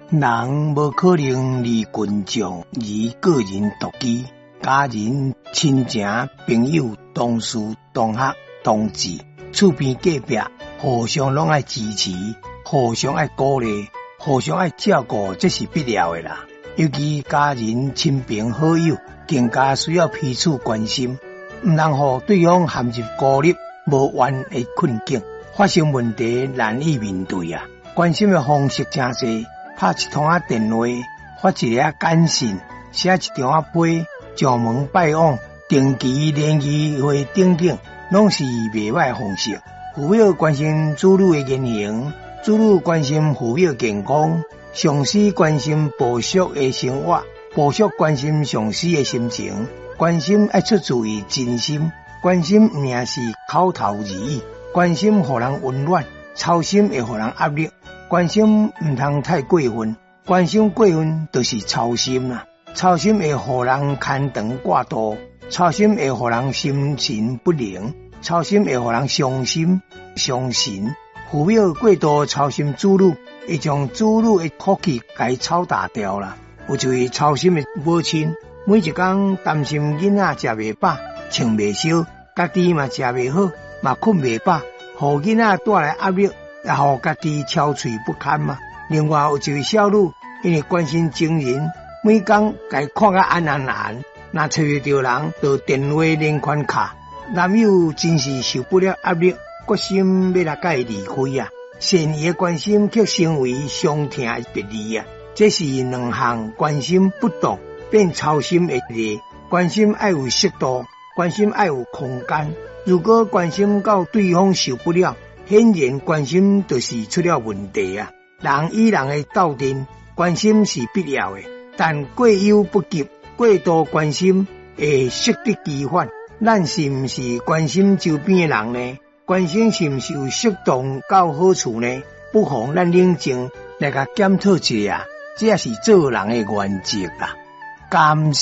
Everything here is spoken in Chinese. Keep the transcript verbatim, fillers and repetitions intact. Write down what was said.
人无可能离群众而个人独居，家人、亲情、朋友、同事、同学、同志、厝边隔壁，互相拢爱支持，互相爱鼓励，互相爱照顾，这是必要的啦。尤其家人、亲朋好友，更加需要彼此关心，唔能互对方陷入孤立无援的困境，发生问题难以面对啊。关心的方式真多，拍一通啊电话，发一个啊简讯，写一张啊批，上门拜访，定期联谊会等等，拢是袂歹方式。父母关心子女的言行，子女关心父母健康，上司关心部属的生活，部属关心上司的心情，关心爱出自于真心，关心毋也是口头而已，关心互人温暖，操心会互人压力，关心毋通太过分，关心过分就是操心啦。操心会互人牵肠挂肚，操心会互人心神不宁，操心会互人伤心伤神。父母过度操心子女，会将子女的福气给操打掉啦。有一位操心的母亲，每一工担心囡仔食袂饱，穿袂烧，家己嘛食袂好，嘛困袂饱，互囡仔带来压力，也互家己憔悴不堪嘛。另外有一位少女，因为关心情人，每工该看个安安安，若找袂到人，就电话连环卡。男友真是受不了压力，决心要来甲伊离开啊！善意的关心却成为伤痛的别离啊！这是两项关心不当变操心的例。关心爱有适度，关心爱有空间。如果关心到对方受不了，显然关心就是出了问题啊！人与人的斗阵，关心是必要的，但过犹不及，过度关心会适得其反。咱是毋是关心周边的人呢？关心是毋是有适当到好处呢？不妨咱冷静来甲检讨一下，这也是做人的原则啦。感